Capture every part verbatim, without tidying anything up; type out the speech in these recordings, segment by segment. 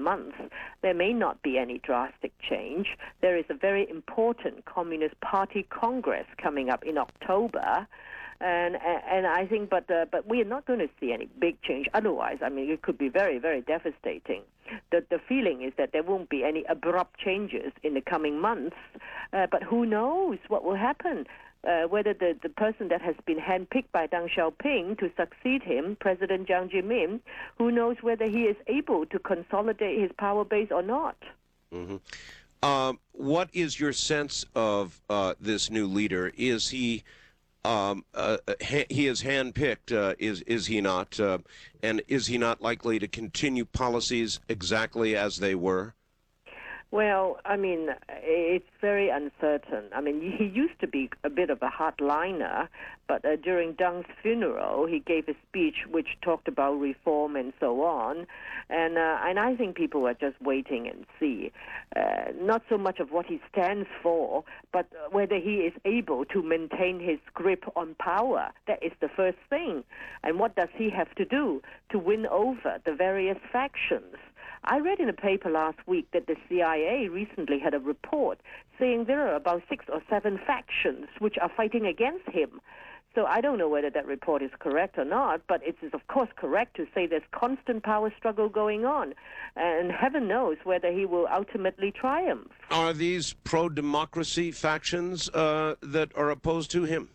months, there may not be any drastic change. There is a very important Communist Party Congress coming up in October. And and I think, but uh, but we are not going to see any big change. Otherwise, I mean, it could be very, very devastating. The the feeling is that there won't be any abrupt changes in the coming months. Uh, but who knows what will happen? Uh, whether the, the person that has been handpicked by Deng Xiaoping to succeed him, President Jiang Zemin, who knows whether he is able to consolidate his power base or not. Mm-hmm. Um, what is your sense of uh, this new leader? Is he um, uh, ha- he is handpicked? Uh, is is he not? Uh, and is he not likely to continue policies exactly as they were? Well, I mean, it's very uncertain. I mean, he used to be a bit of a hardliner, but uh, during Deng's funeral, he gave a speech which talked about reform and so on. And uh, and I think people are just waiting and see. Uh, not so much of what he stands for, but whether he is able to maintain his grip on power. That is the first thing. And what does he have to do to win over the various factions? I read in a paper last week that the C I A recently had a report saying there are about six or seven factions which are fighting against him. So I don't know whether that report is correct or not, but it is, of course, correct to say there's constant power struggle going on. And heaven knows whether he will ultimately triumph. Are these pro-democracy factions uh, that are opposed to him?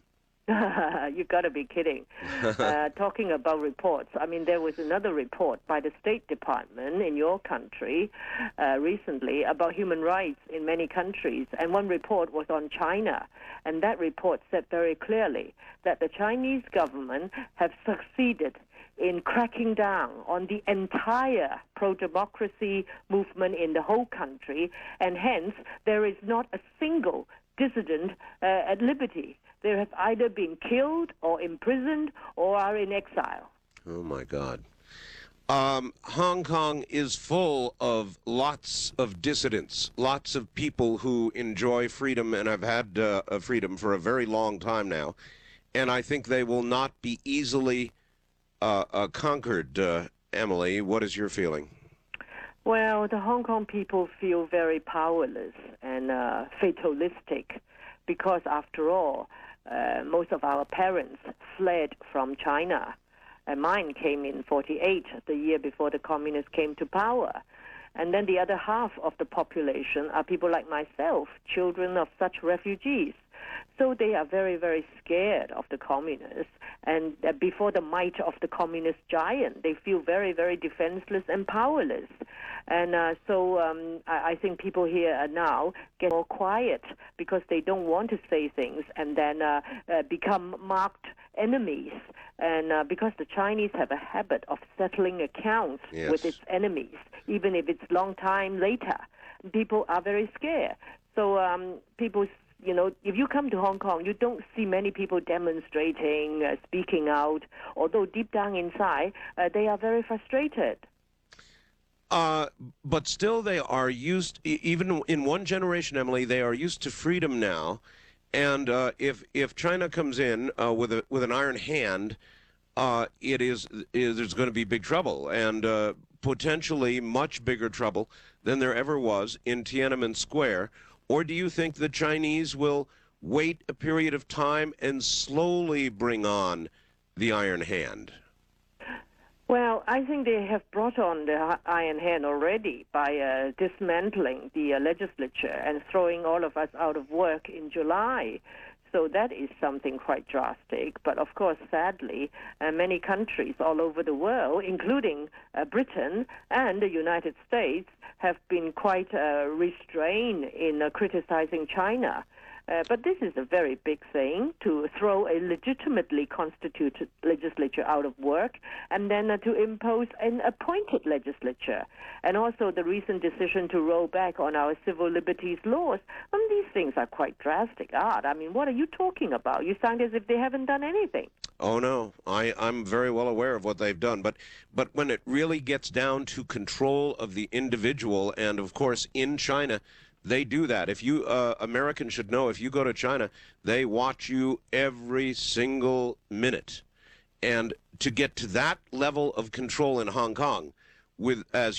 You got to be kidding. Uh, talking about reports, I mean, there was another report by the State Department in your country uh, recently about human rights in many countries, and one report was on China, and that report said very clearly that the Chinese government have succeeded in cracking down on the entire pro-democracy movement in the whole country, and hence there is not a single dissident uh, at liberty. They have either been killed or imprisoned or are in exile. Oh, my God. Um, Hong Kong is full of lots of dissidents, lots of people who enjoy freedom and have had uh, freedom for a very long time now. And I think they will not be easily uh, uh, conquered. Uh, Emily, what is your feeling? Well, the Hong Kong people feel very powerless and uh, fatalistic because, after all, Uh, most of our parents fled from China. And mine came in forty-eight, the year before the communists came to power. And then the other half of the population are people like myself, children of such refugees. So they are very, very scared of the communists. And uh, before the might of the communist giant, they feel very, very defenseless and powerless. And uh, so um, I, I think people here are now get more quiet because they don't want to say things and then uh, uh, become marked enemies. And uh, because the Chinese have a habit of settling accounts yes. with its enemies, even if it's long time later, people are very scared. So um, people, you know, if you come to Hong Kong, you don't see many people demonstrating, uh, speaking out, although deep down inside, uh, they are very frustrated. Uh, but still they are used, even in one generation, Emily, they are used to freedom now. And uh, if if China comes in uh, with a with an iron hand, uh, it is, is there's going to be big trouble, and uh, potentially much bigger trouble than there ever was in Tiananmen Square. Or do you think the Chinese will wait a period of time and slowly bring on the iron hand? Well, I think they have brought on the iron hand already by uh, dismantling the uh, legislature and throwing all of us out of work in July. So that is something quite drastic. But of course, sadly, uh, many countries all over the world, including uh, Britain and the United States, have been quite uh, restrained in uh, criticizing China. Uh, but this is a very big thing, to throw a legitimately constituted legislature out of work and then uh, to impose an appointed legislature. And also the recent decision to roll back on our civil liberties laws. Um, these things are quite drastic. Art, I mean, what are you talking about? You sound as if they haven't done anything. Oh, no. I, I'm very well aware of what they've done. But, but when it really gets down to control of the individual, and, of course, in China, they do that. If you, uh, Americans should know, if you go to China, they watch you every single minute. And to get to that level of control in Hong Kong, with as